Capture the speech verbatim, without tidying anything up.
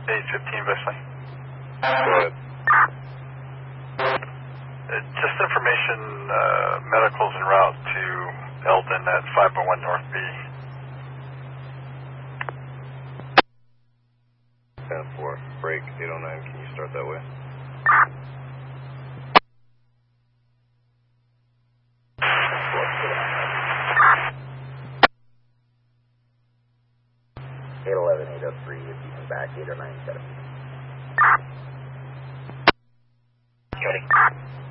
eight fifteen, Bisley. Go ahead. Uh, just information, uh, medicals en route to Eldon at five oh one North B. ten four, break eight oh nine, can you start that way? eight eleven, eight oh three, if you come back, eight oh nine, seven. Ready.